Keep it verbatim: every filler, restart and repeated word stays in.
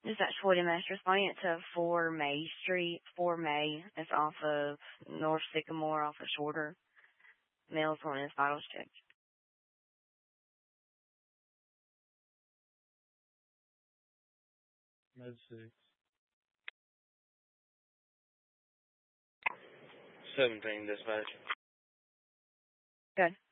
This is actually Woody Master responding to four May Street, four May. It's off of North Sycamore, off of Shorter. Male's wanting his vitals checked. Med six. seventeen, dispatch. Good.